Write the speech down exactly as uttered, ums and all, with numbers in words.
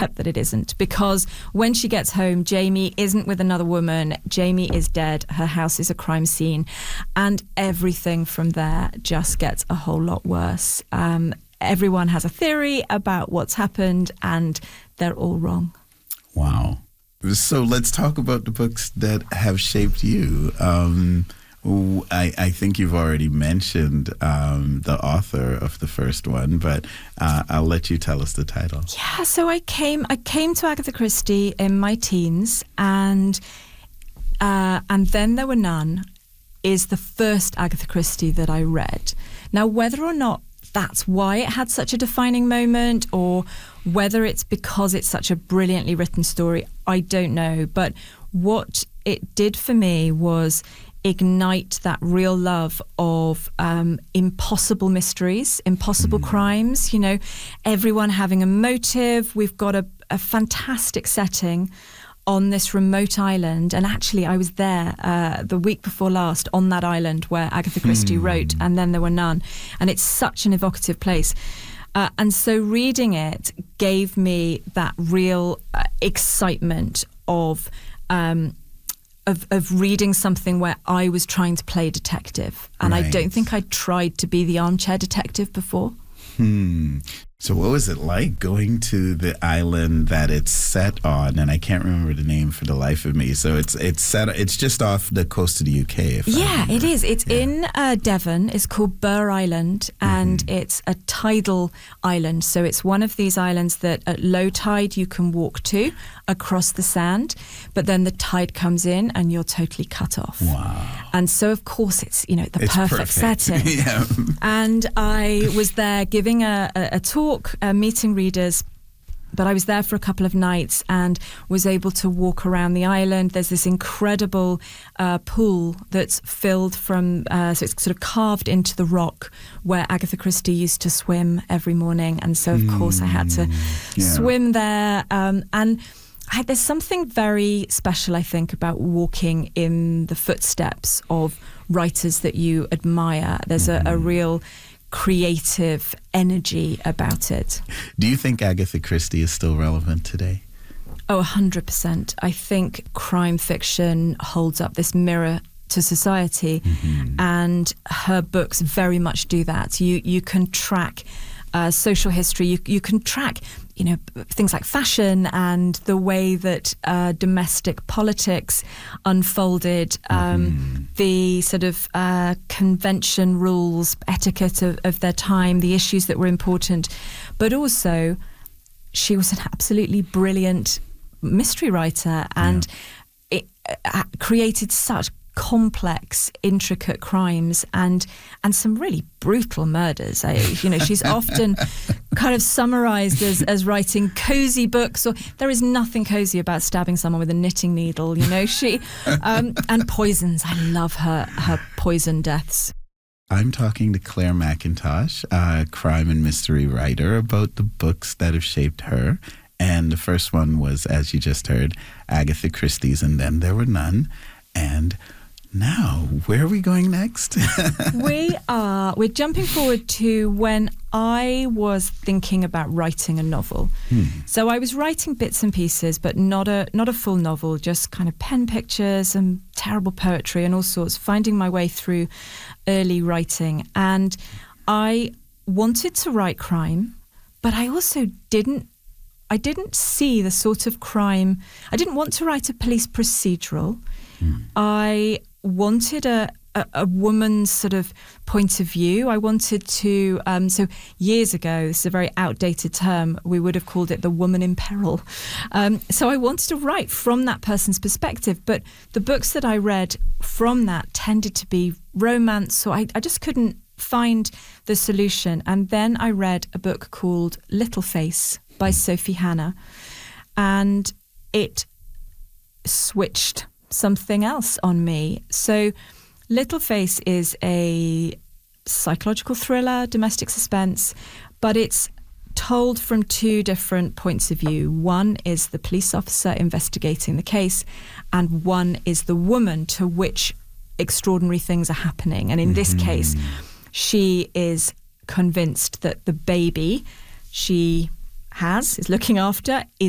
accept that it isn't, because when she gets home, Jamie isn't with another woman. Jamie is dead. Her house is a crime scene. And everything from there just gets a whole lot worse. Um, everyone has a theory about what's happened, and they're all wrong. Wow. So let's talk about the books that have shaped you. Um, I, I think you've already mentioned um, the author of the first one, but uh, I'll let you tell us the title. Yeah, so I came I came to Agatha Christie in my teens, and uh, and Then There Were None is the first Agatha Christie that I read. Now, whether or not that's why it had such a defining moment, or whether it's because it's such a brilliantly written story, I don't know. But what it did for me was ignite that real love of um, impossible mysteries, impossible mm. crimes, you know, everyone having a motive. We've got a, a fantastic setting on this remote island. And actually, I was there uh, the week before last on that island where Agatha Christie mm. wrote And Then There Were None. And it's such an evocative place. Uh, and so reading it gave me that real uh, excitement of... Um, Of, of reading something where I was trying to play detective. And right. I don't think I'd tried to be the armchair detective before. Hmm. So what was it like going to the island that it's set on? And I can't remember the name for the life of me. So it's it's set. It's just off the coast of the U K. If yeah, it is. It's yeah. in uh, Devon. It's called Burr Island, and mm-hmm. it's a tidal island. So it's one of these islands that at low tide you can walk to across the sand, but then the tide comes in and you're totally cut off. Wow. And so of course it's, you know, the it's perfect, perfect. setting. yeah. And I was there giving a, a, a talk, uh, meeting readers. But I was there for a couple of nights and was able to walk around the island. There's this incredible uh, pool that's filled from, uh, so it's sort of carved into the rock where Agatha Christie used to swim every morning. And so, of mm, course, I had to yeah. swim there. Um, and I, there's something very special, I think, about walking in the footsteps of writers that you admire. There's mm. a, a real... creative energy about it. Do you think Agatha Christie is still relevant today? Oh, one hundred percent. I think crime fiction holds up this mirror to society, mm-hmm. and her books very much do that. You you can track uh, social history. You you can track, you know, things like fashion and the way that uh, domestic politics unfolded, um, mm-hmm. the sort of uh, convention rules, etiquette of, of their time, the issues that were important. But also, she was an absolutely brilliant mystery writer, and yeah. it uh, created such complex, intricate crimes and and some really brutal murders. I, you know, she's often kind of summarised as, as writing cosy books, or there is nothing cosy about stabbing someone with a knitting needle. You know, she um, and poisons. I love her her poison deaths. I'm talking to Claire McIntosh, a crime and mystery writer, about the books that have shaped her. And the first one was, as you just heard, Agatha Christie's And Then There Were None. And now, where are we going next? we are, we're jumping forward to when I was thinking about writing a novel. Hmm. So I was writing bits and pieces, but not a not a full novel, just kind of pen pictures and terrible poetry and all sorts, finding my way through early writing. And I wanted to write crime, but I also didn't I didn't see the sort of crime. I didn't want to write a police procedural. Hmm. I wanted a, a, a woman's sort of point of view. I wanted to, um, so years ago, this is a very outdated term, we would have called it the woman in peril. Um, so I wanted to write from that person's perspective, but the books that I read from that tended to be romance, so I, I just couldn't find the solution. And then I read a book called Little Face by Sophie Hannah, and it switched something else on me. So Little Face is a psychological thriller, domestic suspense, but it's told from two different points of view. One is the police officer investigating the case, and one is the woman to which extraordinary things are happening. And in mm-hmm. this case, she is convinced that the baby she has, is looking after, is